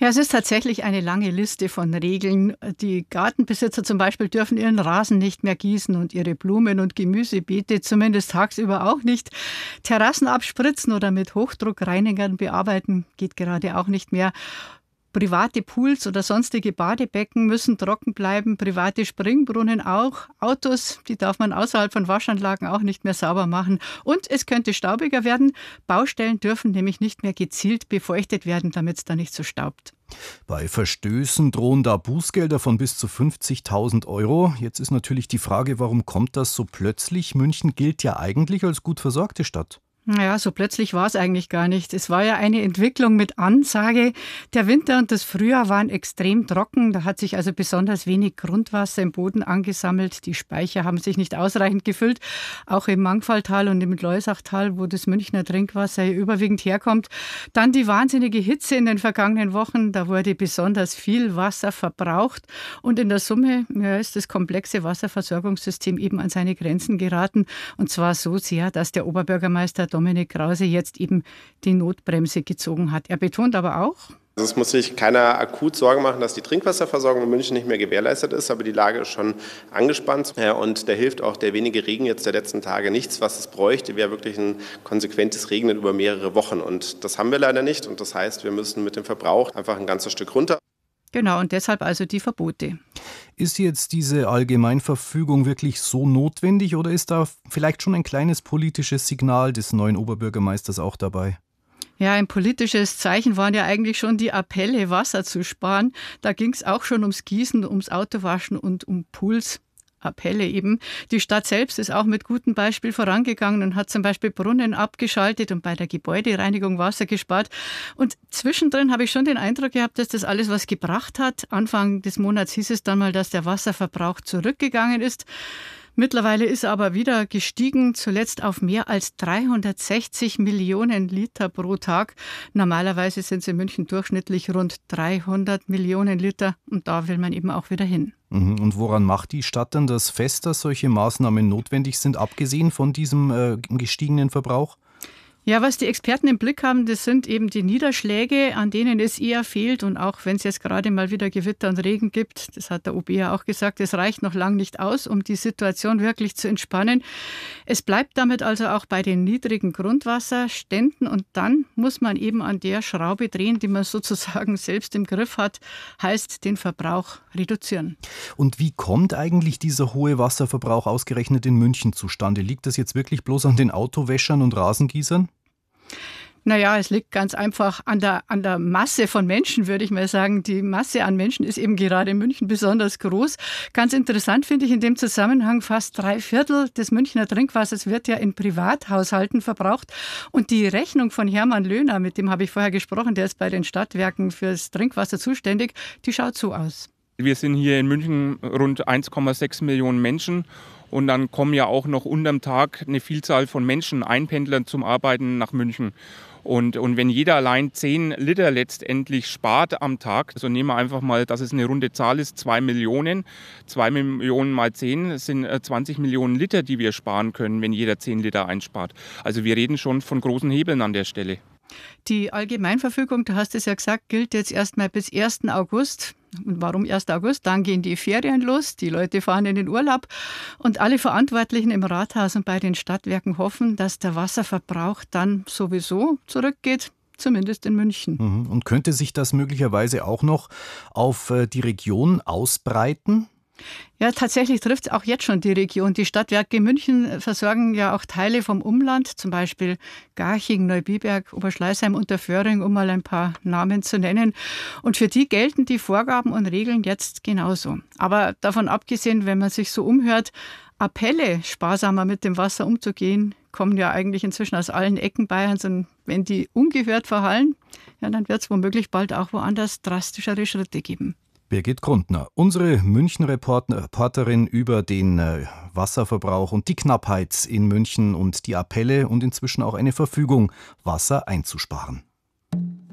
Ja, es ist tatsächlich eine lange Liste von Regeln. Die Gartenbesitzer zum Beispiel dürfen ihren Rasen nicht mehr gießen und ihre Blumen- und Gemüsebeete zumindest tagsüber auch nicht. Terrassen abspritzen oder mit Hochdruckreinigern bearbeiten geht gerade auch nicht mehr. Private Pools oder sonstige Badebecken müssen trocken bleiben, private Springbrunnen auch. Autos, die darf man außerhalb von Waschanlagen auch nicht mehr sauber machen. Und es könnte staubiger werden. Baustellen dürfen nämlich nicht mehr gezielt befeuchtet werden, damit es da nicht so staubt. Bei Verstößen drohen da Bußgelder von bis zu 50.000 Euro. Jetzt ist natürlich die Frage, warum kommt das so plötzlich? München gilt ja eigentlich als gut versorgte Stadt. Naja, so plötzlich war es eigentlich gar nicht. Es war ja eine Entwicklung mit Ansage. Der Winter und das Frühjahr waren extrem trocken. Da hat sich also besonders wenig Grundwasser im Boden angesammelt. Die Speicher haben sich nicht ausreichend gefüllt. Auch im Mangfalltal und im Leusachtal, wo das Münchner Trinkwasser überwiegend herkommt. Dann die wahnsinnige Hitze in den vergangenen Wochen. Da wurde besonders viel Wasser verbraucht. Und in der Summe ist das komplexe Wasserversorgungssystem eben an seine Grenzen geraten. Und zwar so sehr, dass der Oberbürgermeister Dominik Krause jetzt eben die Notbremse gezogen hat. Er betont aber auch: Es muss sich keiner akut Sorgen machen, dass die Trinkwasserversorgung in München nicht mehr gewährleistet ist, aber die Lage ist schon angespannt. Und da hilft auch der wenige Regen jetzt der letzten Tage nichts. Was es bräuchte, wäre wirklich ein konsequentes Regnen über mehrere Wochen. Und das haben wir leider nicht. Und das heißt, wir müssen mit dem Verbrauch einfach ein ganzes Stück runter. Genau, und deshalb also die Verbote. Ist jetzt diese Allgemeinverfügung wirklich so notwendig oder ist da vielleicht schon ein kleines politisches Signal des neuen Oberbürgermeisters auch dabei? Ja, ein politisches Zeichen waren ja eigentlich schon die Appelle, Wasser zu sparen. Da ging es auch schon ums Gießen, ums Autowaschen und um Pools. Appelle eben. Die Stadt selbst ist auch mit gutem Beispiel vorangegangen und hat zum Beispiel Brunnen abgeschaltet und bei der Gebäudereinigung Wasser gespart. Und zwischendrin habe ich schon den Eindruck gehabt, dass das alles was gebracht hat. Anfang des Monats hieß es dann mal, dass der Wasserverbrauch zurückgegangen ist. Mittlerweile ist er aber wieder gestiegen, zuletzt auf mehr als 360 Millionen Liter pro Tag. Normalerweise sind es in München durchschnittlich rund 300 Millionen Liter und da will man eben auch wieder hin. Und woran macht die Stadt denn das fest, dass solche Maßnahmen notwendig sind, abgesehen von diesem gestiegenen Verbrauch? Ja, was die Experten im Blick haben, das sind eben die Niederschläge, an denen es eher fehlt. Und auch wenn es jetzt gerade mal wieder Gewitter und Regen gibt, das hat der OB ja auch gesagt, es reicht noch lang nicht aus, um die Situation wirklich zu entspannen. Es bleibt damit also auch bei den niedrigen Grundwasserständen. Und dann muss man eben an der Schraube drehen, die man sozusagen selbst im Griff hat, heißt den Verbrauch reduzieren. Und wie kommt eigentlich dieser hohe Wasserverbrauch ausgerechnet in München zustande? Liegt das jetzt wirklich bloß an den Autowäschern und Rasengießern? Naja, es liegt ganz einfach an der Masse von Menschen, würde ich mal sagen. Die Masse an Menschen ist eben gerade in München besonders groß. Ganz interessant finde ich in dem Zusammenhang, fast 3/4 des Münchner Trinkwassers wird ja in Privathaushalten verbraucht. Und die Rechnung von Hermann Löhner, mit dem habe ich vorher gesprochen, der ist bei den Stadtwerken fürs Trinkwasser zuständig, die schaut so aus. Wir sind hier in München rund 1,6 Millionen Menschen. Und dann kommen ja auch noch unterm Tag eine Vielzahl von Menschen, Einpendlern zum Arbeiten nach München. Und wenn jeder allein 10 Liter letztendlich spart am Tag, also nehmen wir einfach mal, dass es eine runde Zahl ist, 2 Millionen. 2 Millionen mal 10 sind 20 Millionen Liter, die wir sparen können, wenn jeder 10 Liter einspart. Also wir reden schon von großen Hebeln an der Stelle. Die Allgemeinverfügung, du hast es ja gesagt, gilt jetzt erstmal bis 1. August. Und warum 1. August? Dann gehen die Ferien los, die Leute fahren in den Urlaub und alle Verantwortlichen im Rathaus und bei den Stadtwerken hoffen, dass der Wasserverbrauch dann sowieso zurückgeht, zumindest in München. Und könnte sich das möglicherweise auch noch auf die Region ausbreiten? Ja, tatsächlich trifft es auch jetzt schon die Region. Die Stadtwerke München versorgen ja auch Teile vom Umland, zum Beispiel Garching, Neubiberg, Oberschleißheim, Unterföhring, um mal ein paar Namen zu nennen. Und für die gelten die Vorgaben und Regeln jetzt genauso. Aber davon abgesehen, wenn man sich so umhört, Appelle, sparsamer mit dem Wasser umzugehen, kommen ja eigentlich inzwischen aus allen Ecken Bayerns. Und wenn die ungehört verhallen, ja, dann wird es womöglich bald auch woanders drastischere Schritte geben. Birgit Grundner, unsere München-Reporterin über den Wasserverbrauch und die Knappheit in München und die Appelle und inzwischen auch eine Verfügung, Wasser einzusparen.